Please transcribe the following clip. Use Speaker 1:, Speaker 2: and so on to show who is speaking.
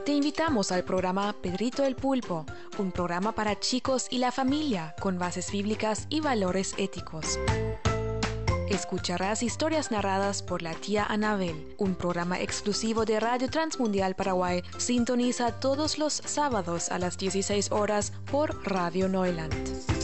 Speaker 1: Te invitamos al programa Pedrito el Pulpo, un programa para chicos y la familia con bases bíblicas y valores éticos. Escucharás historias narradas por la tía Anabel. Un programa exclusivo de Radio Transmundial Paraguay sintoniza todos los sábados a las 16 horas por Radio Neuland.